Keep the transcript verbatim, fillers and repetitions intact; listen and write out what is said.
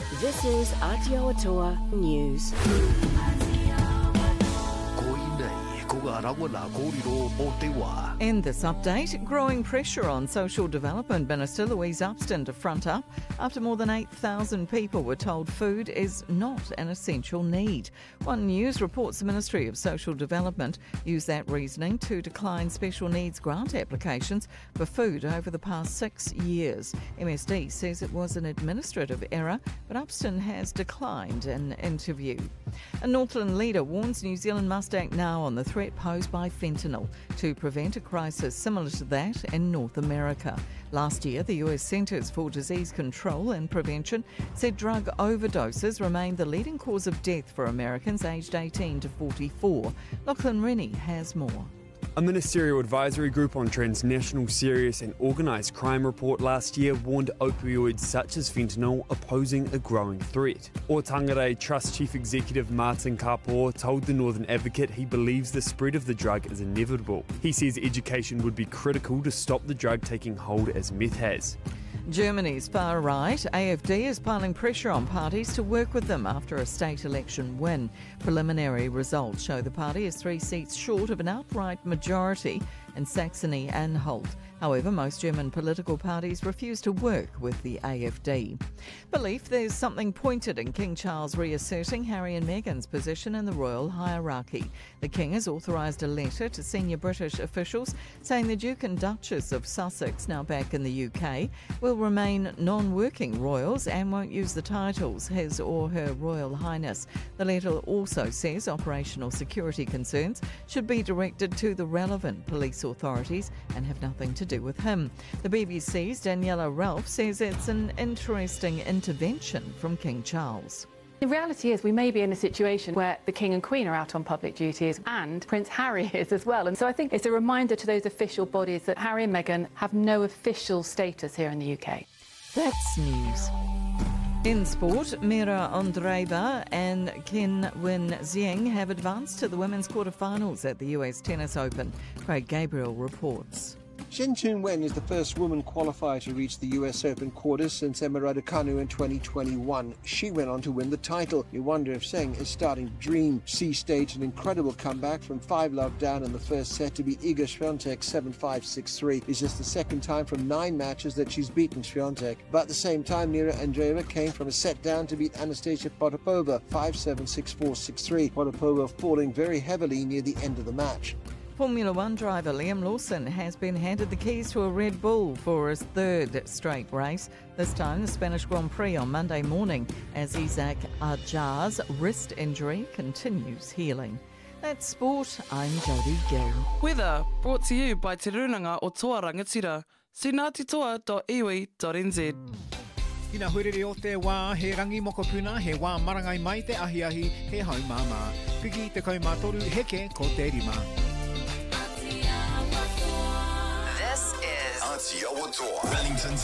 This is Aotearoa News. In this update, growing pressure on Social Development Minister Louise Upston to front up after more than eight thousand people were told food is not an essential need. One News reports the Ministry of Social Development used that reasoning to decline special needs grant applications for food over the past six years. M S D says it was an administrative error, but Upston has declined an interview. A Northland leader warns New Zealand must act now on the threat posed by fentanyl to prevent a crisis similar to that in North America. Last year, the U S Centers for Disease Control and Prevention said drug overdoses remained the leading cause of death for Americans aged eighteen to forty-four. Lachlan Rennie has more. A ministerial advisory group on transnational serious and organised crime report last year warned opioids such as fentanyl are posing a growing threat. O Tangaray Trust Chief Executive Martin Kapoor told the Northern Advocate he believes the spread of the drug is inevitable. He says education would be critical to stop the drug taking hold as meth has. Germany's far right, A F D, is piling pressure on parties to work with them after a state election win. Preliminary results show the party is three seats short of an outright majority in Saxony-Anhalt. However, most German political parties refuse to work with the A F D. Belief there's something pointed in King Charles reasserting Harry and Meghan's position in the royal hierarchy. The King has authorised a letter to senior British officials saying the Duke and Duchess of Sussex, now back in the U K, will remain non-working royals and won't use the titles His or Her Royal Highness. The letter also says operational security concerns should be directed to the relevant police authorities and have nothing to do with him. The B B C's Daniela Ralph says it's an interesting intervention from King Charles. The reality is we may be in a situation where the King and Queen are out on public duties and Prince Harry is as well. And so I think it's a reminder to those official bodies that Harry and Meghan have no official status here in the U K. That's news. In sport, Mira Andreeva and Ken Win Zheng have advanced to the women's quarterfinals at the U S Tennis Open. Craig Gabriel reports. Shin Chun-Wen is the first woman qualifier to reach the U S Open quarters since Emma Raducanu in twenty twenty-one. She went on to win the title. You wonder if Zheng is starting to dream. She staged an incredible comeback from five love down in the first set to beat Iga Swiatek seven five six three. It's just the second time from nine matches that she's beaten Swiatek. But at the same time, Mira Andreeva came from a set down to beat Anastasia Potapova five seven six four six three. Potapova falling very heavily near the end of the match. Formula One driver Liam Lawson has been handed the keys to a Red Bull for his third straight race, this time the Spanish Grand Prix on Monday morning, as Isaac Ajar's wrist injury continues healing. That's sport. I'm Jodie Gill. Weather brought to you by Te Runanga o Toa Rangatira. See ngāti dot iwi dot n z. Ina hurere o te wā, he rangi mokopuna, he wā marangai mai te ahi ahi, he hau māma. Piki te kaumātoru heke ko te rima. This is Aotearoa, Wellington's